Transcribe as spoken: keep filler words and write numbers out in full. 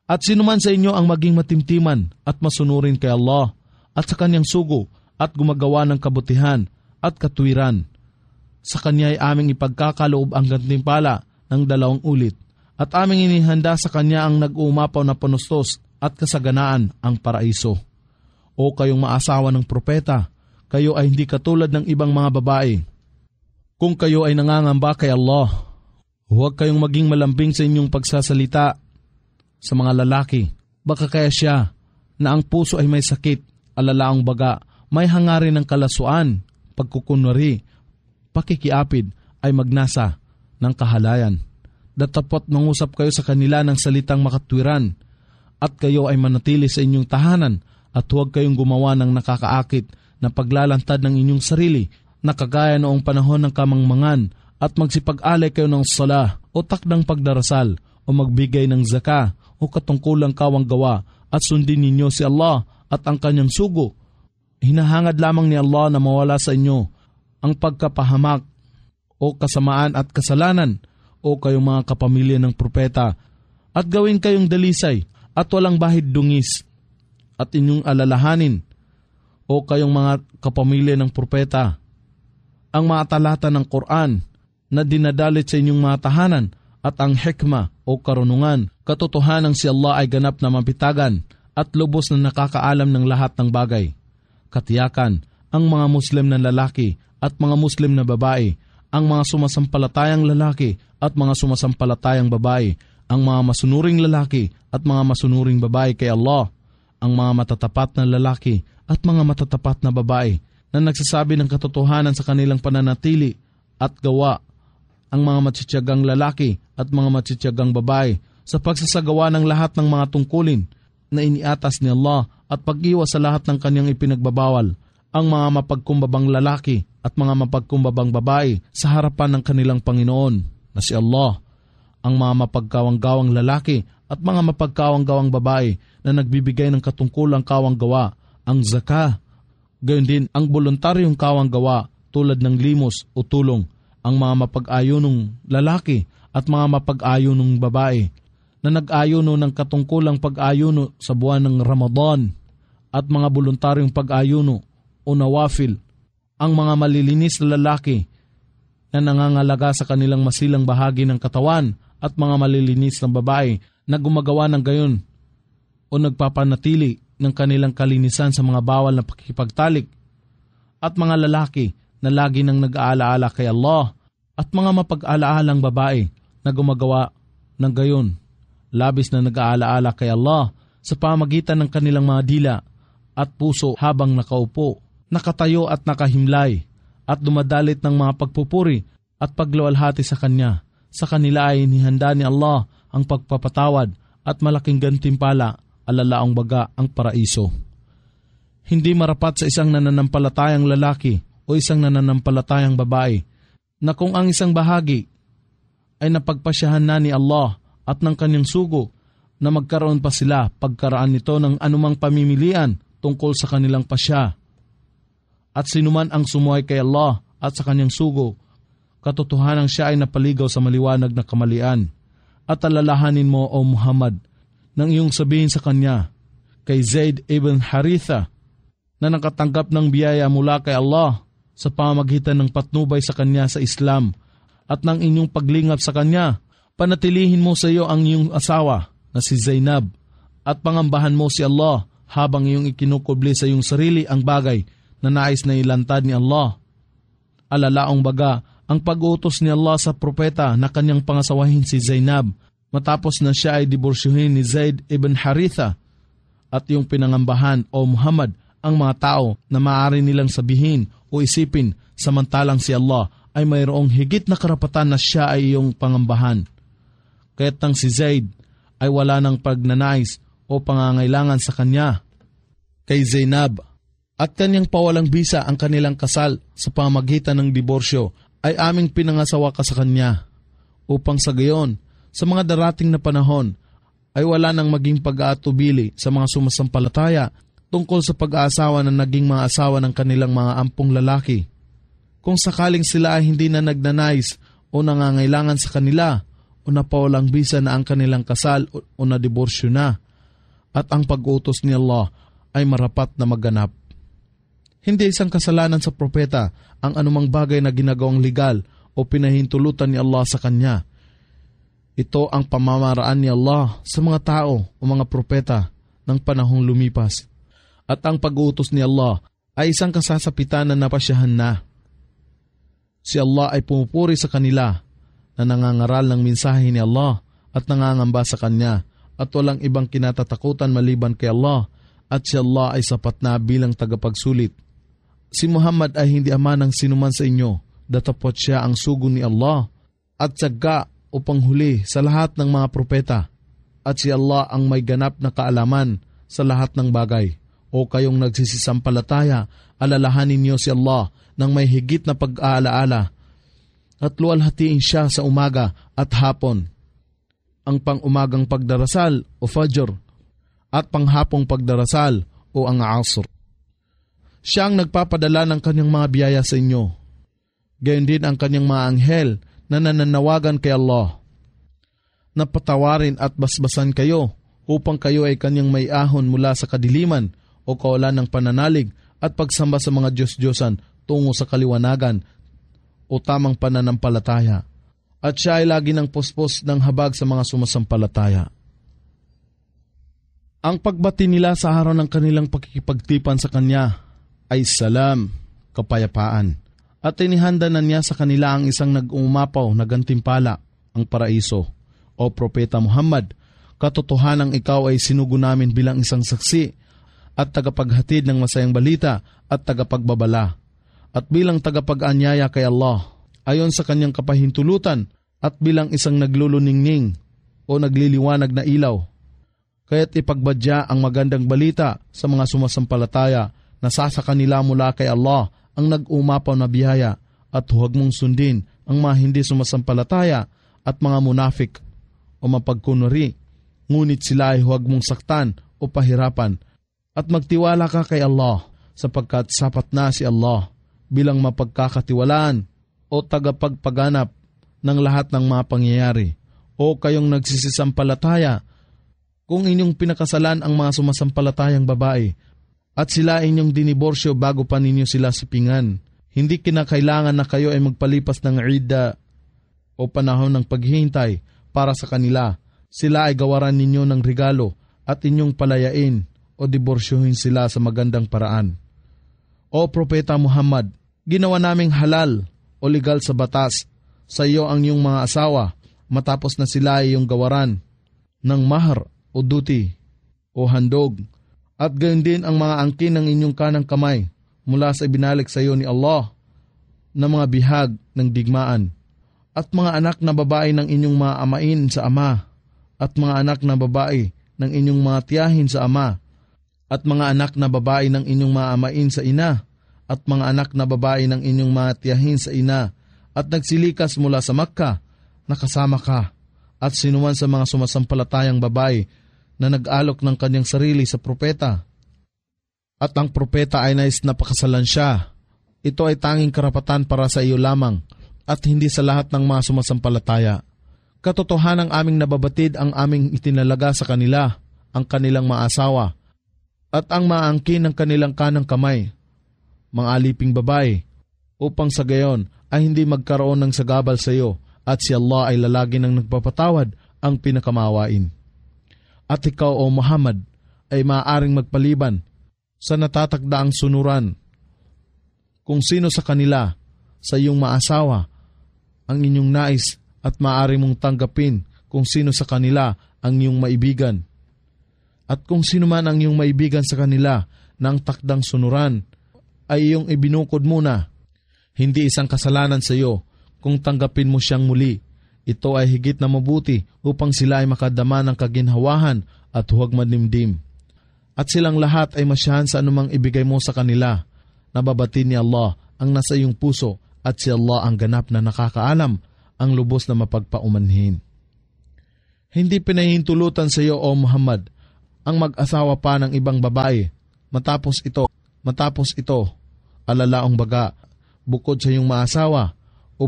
At sinuman sa inyo ang maging matimtiman at masunurin kay Allah at sa kanyang sugo at gumagawa ng kabutihan at katwiran. Sa kanya ay aming ipagkakaloob ang gantimpala ng dalawang ulit at aming inihanda sa kanya ang nag-uumapaw na panustos at kasaganaan ang paraiso. O kayong maasawa ng propeta, kayo ay hindi katulad ng ibang mga babae. Kung kayo ay nangangamba kay Allah, huwag kayong maging malambing sa inyong pagsasalita sa mga lalaki. Baka kaya siya na ang puso ay may sakit, alalaang baga, may hangarin ng kalasuan, pagkukunwari, pakikiapid ay magnasa ng kahalayan. Datapot mangusap kayo sa kanila ng salitang makatwiran at kayo ay manatili sa inyong tahanan at huwag kayong gumawa ng nakakaakit na paglalantad ng inyong sarili na kagaya noong panahon ng kamangmangan at magsipag-alay kayo ng sala o takdang pagdarasal o magbigay ng zaka o katungkulang kawang gawa at sundin ninyo si Allah at ang kanyang sugo. Hinahangad lamang ni Allah na mawala sa inyo ang pagkapahamak o kasamaan at kasalanan o kayong mga kapamilya ng propeta at gawin kayong dalisay at walang bahid dungis at inyong alalahanin o kayong mga kapamilya ng propeta ang mga talata ng Quran na dinadalit sa inyong mga tahanan at ang hikma o karunungan, katotohanan si Allah ay ganap na mapitagan at lubos na nakakaalam ng lahat ng bagay. Katiyakan, ang mga Muslim na lalaki at mga Muslim na babae, ang mga sumasampalatayang lalaki at mga sumasampalatayang babae, ang mga masunuring lalaki at mga masunuring babae kay Allah, ang mga matatapat na lalaki at mga matatapat na babae na nagsasabi ng katotohanan sa kanilang pananatili at gawa, ang mga matsitsagang lalaki at mga matsitsagang babae sa pagsasagawa ng lahat ng mga tungkulin na iniatas ni Allah at pag-iwas sa lahat ng kanyang ipinagbabawal, ang mga mapagkumbabang lalaki at mga mapagkumbabang babae sa harapan ng kanilang Panginoon na si Allah, ang mga mapagkawang-gawang lalaki at mga mapagkawang-gawang babae na nagbibigay ng katungkulang kawang gawa, ang zaka, gayon din ang voluntaryong kawang gawa tulad ng limos o tulong, ang mga mapag-ayunong lalaki at mga mapag-ayunong babae na nag-ayuno ng katungkulang pag-ayuno sa buwan ng Ramadan at mga voluntaryong pag-ayuno o nawafil, ang mga malilinis na lalaki na nangangalaga sa kanilang masilang bahagi ng katawan at mga malilinis na babae na gumagawa ng gayon o nagpapanatili ng kanilang kalinisan sa mga bawal na pakikipagtalik, at mga lalaki na lagi nang nag-aalaala kay Allah at mga mapag-alaalang babae na gumagawa ng gayon, labis na nag-aalaala kay Allah sa pamagitan ng kanilang mga dila at puso habang nakaupo, nakatayo at nakahimlay at dumadalit ng mga pagpupuri at pagluwalhati sa Kanya. Sa kanila ay inihanda ni Allah ang pagpapatawad at malaking gantimpala, alalaang baga ang paraiso. Hindi marapat sa isang nananampalatayang lalaki o isang nananampalatayang babae na kung ang isang bahagi ay napagpasyahan na ni Allah at ng kanyang sugo na magkaroon pa sila pagkaraan nito ng anumang pamimilian tungkol sa kanilang pasya. At sinuman ang sumuhay kay Allah at sa kanyang sugo, katotohanan siya ay napaligaw sa maliwanag na kamalian. At alalahanin mo, O Muhammad, nang iyong sabihin sa kanya, kay Zaid ibn Haritha, na nakatanggap ng biyaya mula kay Allah sa pamamagitan ng patnubay sa kanya sa Islam at ng inyong paglingap sa kanya, panatilihin mo sa iyo ang iyong asawa na si Zainab at pangambahan mo si Allah habang iyong ikinukubli sa iyong sarili ang bagay na nais na ilantad ni Allah. Alalaong baga, ang pag-utos ni Allah sa propeta na kanyang pangasawahin si Zainab matapos na siya ay diborsyuhin ni Zaid ibn Haritha, at yung pinangambahan, O Muhammad, ang mga tao na maaari nilang sabihin o isipin samantalang si Allah ay mayroong higit na karapatan na siya ay iyong pangambahan. Kaya't nang si Zaid ay wala ng pagnanais o pangangailangan sa kanya kay Zainab at kanyang pawalang bisa ang kanilang kasal sa pamagitan ng diborsyo, ay aming pinangasawa ka sa kanya upang sa gayon, sa mga darating na panahon, ay wala nang maging pag-aatubili sa mga sumasampalataya tungkol sa pag-aasawa na naging mga asawa ng kanilang mga ampong lalaki. Kung sakaling sila ay hindi na nagnanais o nangangailangan sa kanila o o napawalang bisa na ang kanilang kasal o, o nadiborsyo na, at ang pag-utos ni Allah ay marapat na maganap. Hindi isang kasalanan sa propeta ang anumang bagay na ginagawang legal o pinahintulutan ni Allah sa kanya. Ito ang pamamaraan ni Allah sa mga tao o mga propeta ng panahong lumipas. At ang pag-uutos ni Allah ay isang kasasapitan na napasyahan na. Si Allah ay pumupuri sa kanila na nangangaral ng mensahe ni Allah at nangangamba sa Kanya at walang ibang kinatatakutan maliban kay Allah at si Allah ay sapat na bilang tagapagsulit. Si Muhammad ay hindi ama ng sinuman sa inyo, datapot siya ang sugo ni Allah at tsaga o panghuli sa lahat ng mga propeta at si Allah ang may ganap na kaalaman sa lahat ng bagay. O kayong nagsisisampalataya, alalahanin niyo si Allah ng may higit na pag-aalaala at luwalhatiin siya sa umaga at hapon, ang pang-umagang pagdarasal o fajr at panghapong pagdarasal o ang asr. Siya ang nagpapadala ng kanyang mga biyaya sa inyo. Gayon din ang kanyang mga anghel na nananawagan kay Allah na patawarin at basbasan kayo upang kayo ay kanyang may ahon mula sa kadiliman o kawalan ng pananalig at pagsamba sa mga Diyos-Diyosan tungo sa kaliwanagan o tamang pananampalataya. At siya ay lagi ng puspos ng habag sa mga sumasampalataya. Ang pagbati nila sa araw ng kanilang pakikipagtipan sa Kanya ay salam, kapayapaan. At inihanda na niya sa kanila ang isang nag-uumapaw na gantimpala, ang paraiso. O Propeta Muhammad, katotohanang ikaw ay sinugo namin bilang isang saksi at tagapaghatid ng masayang balita at tagapagbabala, at bilang tagapag-anyaya kay Allah, ayon sa kanyang kapahintulutan, at bilang isang nagluluningning o nagliliwanag na ilaw. Kaya't ipagbadya ang magandang balita sa mga sumasampalataya na sasa kanila mula kay Allah ang nag-umapaw na biyaya, at huwag mong sundin ang mga hindi sumasampalataya at mga munafik o mapagkunwari, ngunit sila ay huwag mong saktan o pahirapan. At magtiwala ka kay Allah, sapagkat sapat na si Allah bilang mapagkakatiwalaan o tagapagpaganap ng lahat ng mga pangyayari. O kayong nagsisisampalataya, kung inyong pinakasalan ang mga sumasampalatayang babae, at sila inyong diniborsyo bago pa ninyo sila sipingan, hindi kinakailangan na kayo ay magpalipas ng idda o panahon ng paghihintay para sa kanila. Sila ay gawaran ninyo ng regalo at inyong palayain o diborsyohin sila sa magandang paraan. O Propeta Muhammad, ginawa naming halal o legal sa batas sa iyo ang iyong mga asawa matapos na sila ay iyong gawaran ng mahar o duty o handog, at gayon din ang mga angkin ng inyong kanang kamay mula sa ibinalik sa iyo ni Allah na mga bihag ng digmaan, at mga anak na babae ng inyong mga amain sa ama, at mga anak na babae ng inyong mga tiyahin sa ama, at mga anak na babae ng inyong mga amain sa ina, at mga anak na babae ng inyong mga tiyahin sa ina, at nagsilikas mula sa Makkah, nakasama ka, at sinuman sa mga sumasampalatayang babae na nag-alok ng kanyang sarili sa propeta. At ang propeta ay nais na pakasalan siya. Ito ay tanging karapatan para sa iyo lamang, at hindi sa lahat ng mga sumasampalataya. Katotohanang aming nababatid ang aming itinalaga sa kanila, ang kanilang mga asawa, at ang maangkin ng kanilang kanang kamay, mga aliping babae, upang sa gayon ay hindi magkaroon ng sagabal sa iyo, at si Allah ay lalagi ng nagpapatawad, ang pinakamawain. At ikaw, O Muhammad, ay maaaring magpaliban sa natatagdaang sunuran kung sino sa kanila sa iyong maasawa ang inyong nais, at maaari mong tanggapin kung sino sa kanila ang iyong maibigan. At kung sino man ang iyong maibigan sa kanila ng takdang sunuran ay iyong ibinukod muna. Hindi isang kasalanan sa iyo kung tanggapin mo siyang muli. Ito ay higit na mabuti upang sila ay makadama ng kaginhawahan at huwag manimdim. At silang lahat ay masyahan sa anumang ibigay mo sa kanila. Nababati ni Allah ang nasa iyong puso, at si Allah ang ganap na nakakaalam, ang lubos na mapagpaumanhin. Hindi pinahintulutan sa iyo, O Muhammad, ang mag-asawa pa ng ibang babae. Matapos ito, matapos ito, alalaong baga, bukod sa iyong maasawa,